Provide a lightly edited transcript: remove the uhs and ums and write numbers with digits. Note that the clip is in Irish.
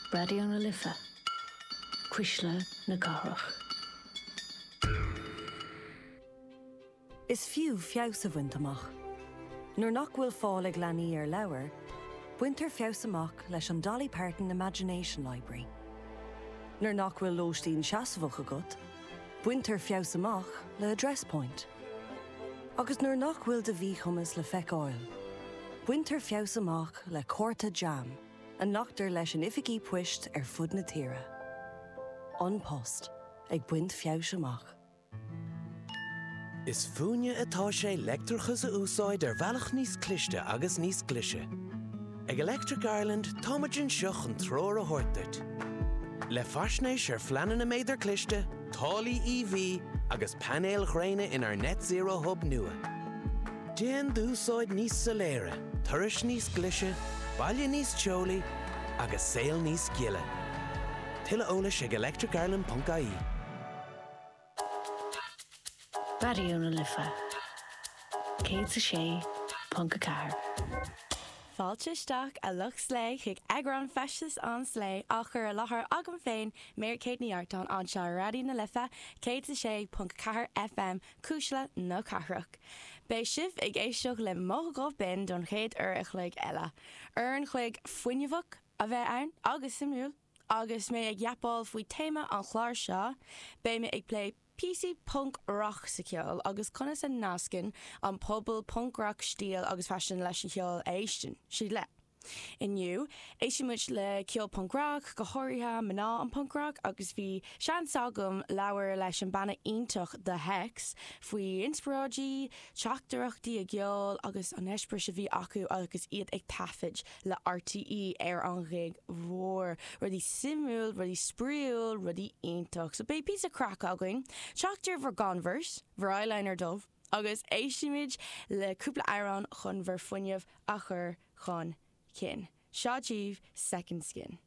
Radio na Lifa. Cuisle na Garach. Is fiú fiása bhaint amach. Nuair nach bhfuil fáil ag leanaí ar leabhar, buintear fios amach leis an Dolly Parton Imagination Library. Nuair nach bhfuil lóistín seasamhacha agat, buintear fios amach le Address Point. Agus nuair nach bhfuil de bhí chumas le feiceáil, buintear fios amach le Córta Jam, an nachtar leis an ificí puist ar fud na tíre. An Post, ag buint fios amach. Is fúne atá sé leictreachas a úsáid ar bhealach níos cliste agus níos glise. Ag Electric Ireland táimeann seach an tróir a thuirteart. Le faisnéis ar fleanan na méidir cliste, tálaí EV agus panéal ghréine in ar net zero hub nua. Déan d'úsáid níos soléire, turais níos glise, baile níos teolaí agus saol níos giile. Tuilleadh eolais ag electricireland.ie. Radio na Lifa. Céad sa sé, Punca Car. Fáilte isteach a luch slé chuig agrán feistas an slé a chur a láthair agam féin mér céad níartán an se Radio na Lifa, céad sa sé, Punca Car FM, cúisle na Carach. Bei sibh ag éisteach le móthgóibh bin don chéad a chluig eile. An chluig fuinneamhach a bheith ann agus simúil, agus mé ag gheapáil faoi téma an chláir seo, bei mé ag play PC punk rock sa ceol agus conas an nascin an pobl punk rock stíl agus fashion leis an ceol éistin, si le. Inniu, éisimuid le ceol punk rock, go háirithe mná an punk rock agus bhí sean sagam leabhar leis an banna iontoch The Hex, faoi inspiráidí, teachtarachtaí a gceol agus an eispir se bhí acu agus iad ag taifid le RTE ar an ghaig mhór, rudí simúil, rudí spríúil, rudí iontoch. So bé pí a crack againn, teachtar bhar ganvers, bhar eyeliner dubh, agus éisimuid le cúpla airán chun bhar fuinneamh a chur chun Kin. Shajiv Second Skin.